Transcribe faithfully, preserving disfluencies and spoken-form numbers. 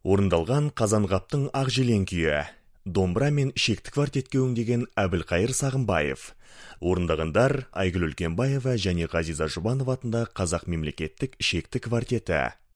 Орындалған Қазанғаптың Ақжелең күйі. Домбыра мен шекті квартетке өңдеген Әбілқайыр Сағынбаев. Орындағандар Айгүл Үлкенбаева және Ғазиза Жұбанова атындағы Қазақ мемлекеттік шекті квартеті.